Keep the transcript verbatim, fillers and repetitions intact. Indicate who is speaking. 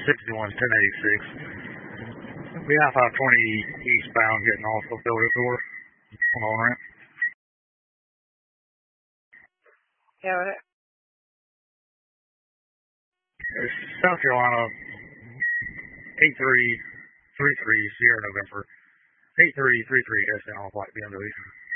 Speaker 1: sixty-one ten eighty-six. We have five twenty eastbound getting off of Builder Door on on ramp.
Speaker 2: Yeah, right.
Speaker 1: It's South Carolina eight three three three Sierra November eight three three three S N on flight B M W.